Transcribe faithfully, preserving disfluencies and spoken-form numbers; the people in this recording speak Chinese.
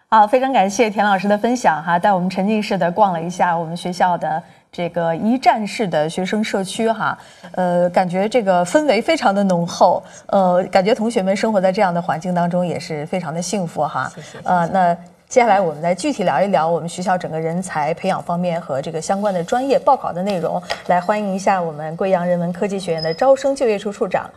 好，非常感谢田老师的分享哈，带我们沉浸式的逛了一下我们学校的这个一站式的学生社区哈，呃，感觉这个氛围非常的浓厚，呃，感觉同学们生活在这样的环境当中也是非常的幸福哈。 谢谢。谢谢呃，那接下来我们来具体聊一聊我们学校整个人才培养方面和这个相关的专业报考的内容，来欢迎一下我们贵阳人文科技学院的招生就业处处长